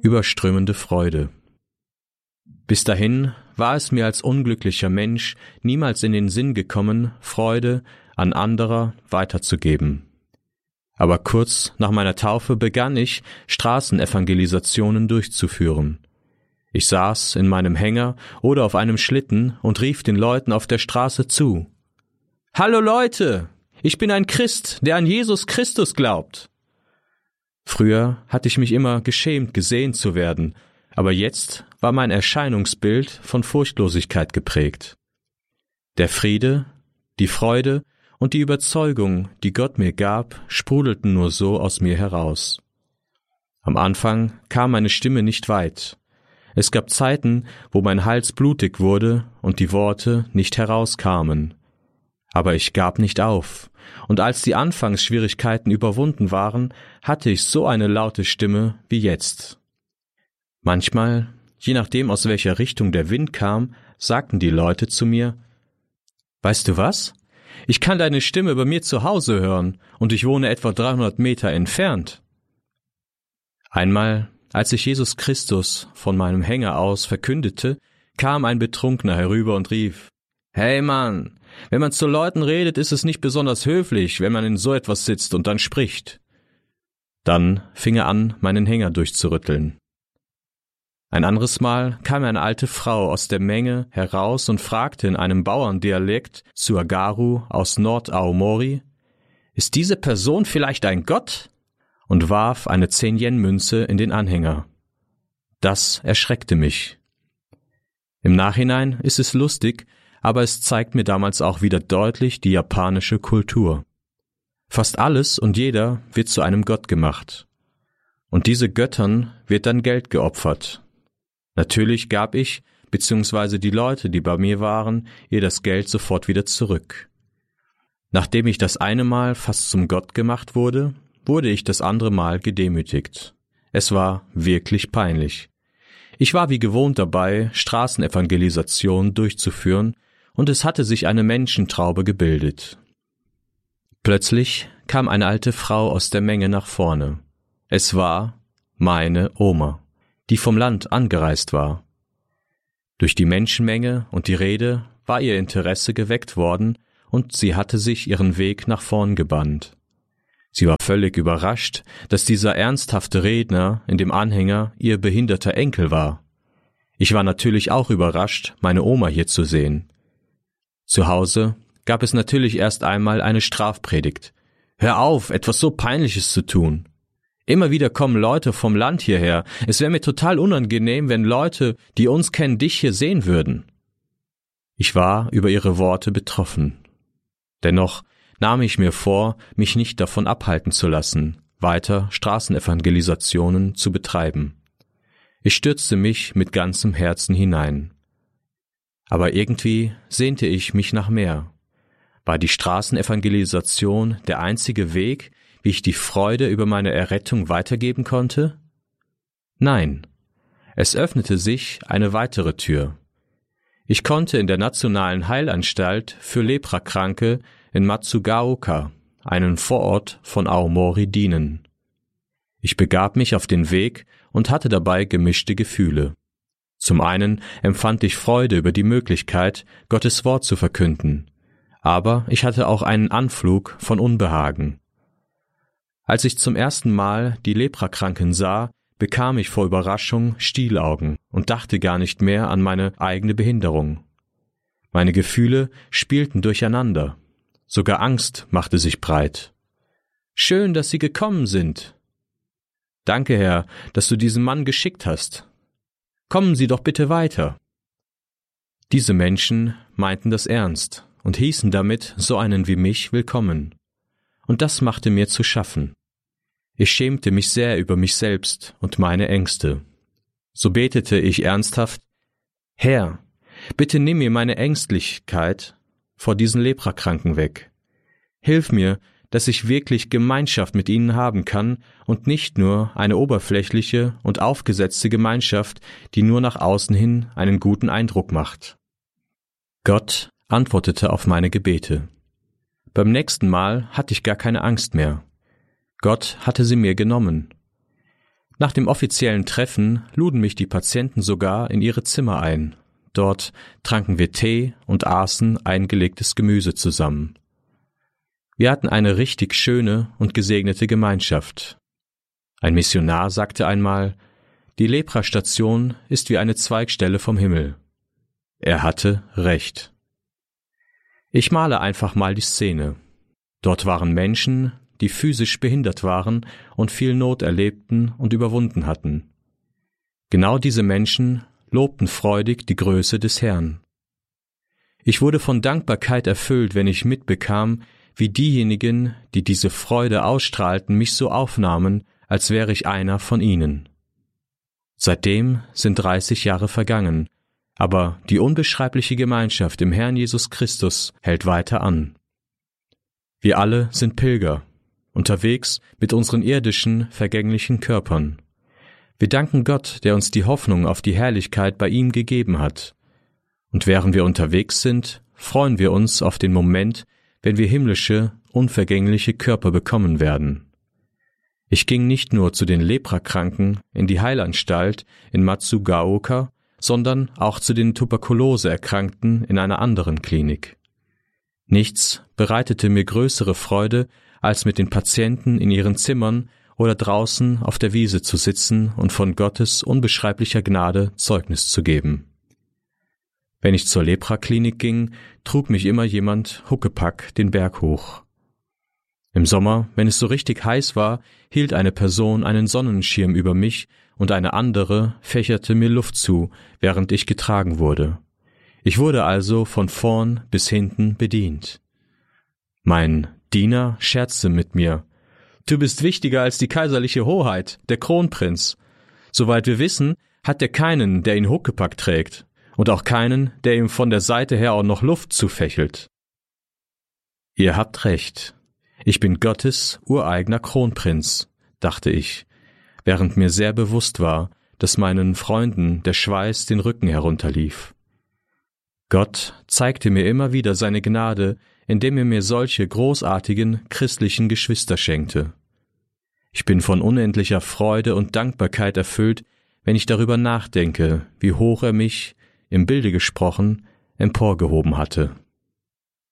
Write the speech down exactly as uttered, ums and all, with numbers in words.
überströmende Freude. Bis dahin war es mir als unglücklicher Mensch niemals in den Sinn gekommen, Freude an anderer weiterzugeben. Aber kurz nach meiner Taufe begann ich, Straßenevangelisationen durchzuführen. Ich saß in meinem Hänger oder auf einem Schlitten und rief den Leuten auf der Straße zu: »Hallo Leute, ich bin ein Christ, der an Jesus Christus glaubt.« Früher hatte ich mich immer geschämt, gesehen zu werden, aber jetzt war mein Erscheinungsbild von Furchtlosigkeit geprägt. Der Friede, die Freude und die Überzeugung, die Gott mir gab, sprudelten nur so aus mir heraus. Am Anfang kam meine Stimme nicht weit. Es gab Zeiten, wo mein Hals blutig wurde und die Worte nicht herauskamen. Aber ich gab nicht auf, und als die Anfangsschwierigkeiten überwunden waren, hatte ich so eine laute Stimme wie jetzt. Manchmal, je nachdem aus welcher Richtung der Wind kam, sagten die Leute zu mir: »Weißt du was? Ich kann deine Stimme bei mir zu Hause hören, und ich wohne etwa dreihundert Meter entfernt.« Einmal, als ich Jesus Christus von meinem Hänger aus verkündete, kam ein Betrunkener herüber und rief: »Hey Mann, wenn man zu Leuten redet, ist es nicht besonders höflich, wenn man in so etwas sitzt und dann spricht.« Dann fing er an, meinen Hänger durchzurütteln. Ein anderes Mal kam eine alte Frau aus der Menge heraus und fragte in einem Bauerndialekt Tsuagaru aus Nord-Aomori: »Ist diese Person vielleicht ein Gott?« und warf eine zehn-Yen-Münze in den Anhänger. Das erschreckte mich. Im Nachhinein ist es lustig, aber es zeigt mir damals auch wieder deutlich die japanische Kultur. Fast alles und jeder wird zu einem Gott gemacht. Und diese Göttern wird dann Geld geopfert. Natürlich gab ich, beziehungsweise die Leute, die bei mir waren, ihr das Geld sofort wieder zurück. Nachdem ich das eine Mal fast zum Gott gemacht wurde, wurde ich das andere Mal gedemütigt. Es war wirklich peinlich. Ich war wie gewohnt dabei, Straßenevangelisation durchzuführen, und es hatte sich eine Menschentraube gebildet. Plötzlich kam eine alte Frau aus der Menge nach vorne. Es war meine Oma, die vom Land angereist war. Durch die Menschenmenge und die Rede war ihr Interesse geweckt worden, und sie hatte sich ihren Weg nach vorn gebannt. Sie war völlig überrascht, dass dieser ernsthafte Redner in dem Anhänger ihr behinderter Enkel war. Ich war natürlich auch überrascht, meine Oma hier zu sehen. Zu Hause gab es natürlich erst einmal eine Strafpredigt. »Hör auf, etwas so Peinliches zu tun. Immer wieder kommen Leute vom Land hierher. Es wäre mir total unangenehm, wenn Leute, die uns kennen, dich hier sehen würden.« Ich war über ihre Worte betroffen. Dennoch nahm ich mir vor, mich nicht davon abhalten zu lassen, weiter Straßenevangelisationen zu betreiben. Ich stürzte mich mit ganzem Herzen hinein. Aber irgendwie sehnte ich mich nach mehr. War die Straßenevangelisation der einzige Weg, wie ich die Freude über meine Errettung weitergeben konnte? Nein, es öffnete sich eine weitere Tür. Ich konnte in der Nationalen Heilanstalt für Leprakranke in Matsugaoka, einen Vorort von Aomori, dienen. Ich begab mich auf den Weg und hatte dabei gemischte Gefühle. Zum einen empfand ich Freude über die Möglichkeit, Gottes Wort zu verkünden, aber ich hatte auch einen Anflug von Unbehagen. Als ich zum ersten Mal die Leprakranken sah, bekam ich vor Überraschung Stielaugen und dachte gar nicht mehr an meine eigene Behinderung. Meine Gefühle spielten durcheinander. Sogar Angst machte sich breit. »Schön, dass Sie gekommen sind.« »Danke, Herr, dass du diesen Mann geschickt hast. Kommen Sie doch bitte weiter.« Diese Menschen meinten das ernst und hießen damit so einen wie mich willkommen. Und das machte mir zu schaffen. Ich schämte mich sehr über mich selbst und meine Ängste. So betete ich ernsthaft: »Herr, bitte nimm mir meine Ängstlichkeit vor diesen Leprakranken weg. Hilf mir, dass ich wirklich Gemeinschaft mit ihnen haben kann und nicht nur eine oberflächliche und aufgesetzte Gemeinschaft, die nur nach außen hin einen guten Eindruck macht.« Gott antwortete auf meine Gebete. Beim nächsten Mal hatte ich gar keine Angst mehr. Gott hatte sie mir genommen. Nach dem offiziellen Treffen luden mich die Patienten sogar in ihre Zimmer ein. Dort tranken wir Tee und aßen eingelegtes Gemüse zusammen. Wir hatten eine richtig schöne und gesegnete Gemeinschaft. Ein Missionar sagte einmal, die Leprastation ist wie eine Zweigstelle vom Himmel. Er hatte recht. Ich male einfach mal die Szene. Dort waren Menschen, die physisch behindert waren und viel Not erlebten und überwunden hatten. Genau diese Menschen lobten freudig die Größe des Herrn. Ich wurde von Dankbarkeit erfüllt, wenn ich mitbekam, wie diejenigen, die diese Freude ausstrahlten, mich so aufnahmen, als wäre ich einer von ihnen. Seitdem sind dreißig Jahre vergangen, aber die unbeschreibliche Gemeinschaft im Herrn Jesus Christus hält weiter an. Wir alle sind Pilger, unterwegs mit unseren irdischen, vergänglichen Körpern. Wir danken Gott, der uns die Hoffnung auf die Herrlichkeit bei ihm gegeben hat. Und während wir unterwegs sind, freuen wir uns auf den Moment, wenn wir himmlische, unvergängliche Körper bekommen werden. Ich ging nicht nur zu den Leprakranken in die Heilanstalt in Matsugaoka, sondern auch zu den Tuberkuloseerkrankten in einer anderen Klinik. Nichts bereitete mir größere Freude, als mit den Patienten in ihren Zimmern oder draußen auf der Wiese zu sitzen und von Gottes unbeschreiblicher Gnade Zeugnis zu geben. Wenn ich zur Lepraklinik ging, trug mich immer jemand Huckepack den Berg hoch. Im Sommer, wenn es so richtig heiß war, hielt eine Person einen Sonnenschirm über mich und eine andere fächerte mir Luft zu, während ich getragen wurde. Ich wurde also von vorn bis hinten bedient. Mein Diener scherzte mit mir. »Du bist wichtiger als die kaiserliche Hoheit, der Kronprinz. Soweit wir wissen, hat er keinen, der ihn Huckepack trägt, und auch keinen, der ihm von der Seite her auch noch Luft zufächelt.« »Ihr habt recht. Ich bin Gottes ureigener Kronprinz«, dachte ich, während mir sehr bewusst war, dass meinen Freunden der Schweiß den Rücken herunterlief. Gott zeigte mir immer wieder seine Gnade, indem er mir solche großartigen christlichen Geschwister schenkte. Ich bin von unendlicher Freude und Dankbarkeit erfüllt, wenn ich darüber nachdenke, wie hoch er mich, im Bilde gesprochen, emporgehoben hatte.